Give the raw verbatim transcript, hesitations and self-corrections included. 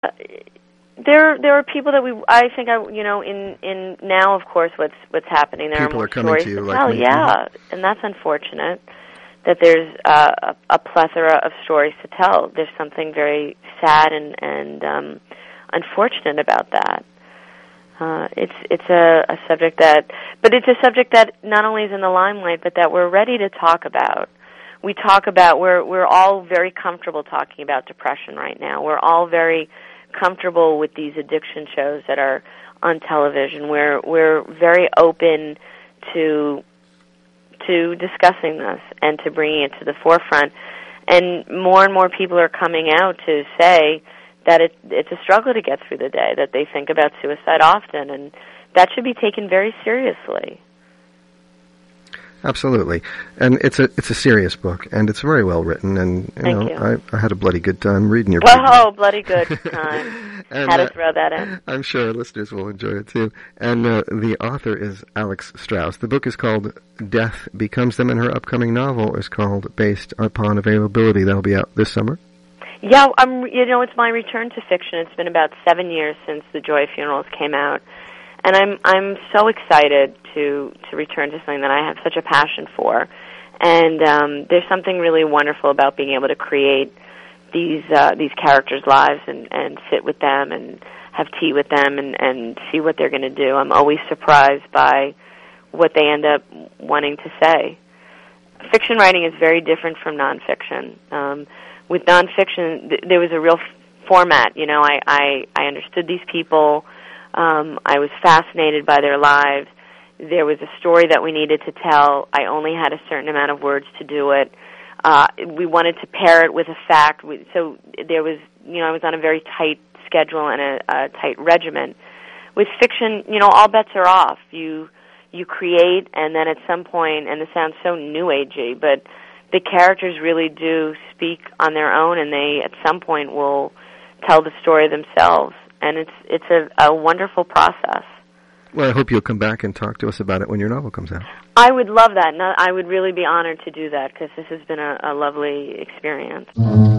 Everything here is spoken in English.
There, there are people that we. I think I, you know, in in now, of course, what's what's happening. There people are more are coming stories to you to like tell. me. Yeah, and that's unfortunate. That there's uh, a, a plethora of stories to tell. There's something very sad and and um, unfortunate about that. Uh, it's it's a, a subject that, but it's a subject that not only is in the limelight, but that we're ready to talk about. We talk about we're we're all very comfortable talking about depression right now. We're all very comfortable with these addiction shows that are on television. We're we're very open to to discussing this and to bringing it to the forefront. And more and more people are coming out to say that it, it's a struggle to get through the day, that they think about suicide often, and that should be taken very seriously. Absolutely, and it's a it's a serious book, and it's very well written, and you Thank know you. I, I had a bloody good time reading your. Whoa, oh, bloody good time! and, Had to uh, throw that in. I'm sure our listeners will enjoy it too. And uh, the author is Alex Strauss. The book is called Death Becomes Them, and her upcoming novel is called Based Upon Availability. That'll be out this summer. Yeah, I'm. You know, it's my return to fiction. It's been about seven years since The Joy of Funerals came out. And I'm I'm so excited to, to return to something that I have such a passion for. And um, there's something really wonderful about being able to create these uh, these characters' lives and, and sit with them and have tea with them and, and see what they're going to do. I'm always surprised by what they end up wanting to say. Fiction writing is very different from nonfiction. Um, with nonfiction, th- there was a real f- format. You know, I, I, I understood these people. Um, I was fascinated by their lives. There was a story that we needed to tell. I only had a certain amount of words to do it. Uh, we wanted to pair it with a fact. We, so there was, you know, I was on a very tight schedule and a, a tight regimen. With fiction, you know, all bets are off. You you create, and then at some point, and this sounds so new agey, but the characters really do speak on their own, and they at some point will tell the story themselves. And it's it's a, a wonderful process. Well, I hope you'll come back and talk to us about it when your novel comes out. I would love that. And I would really be honored to do that because this has been a, a lovely experience.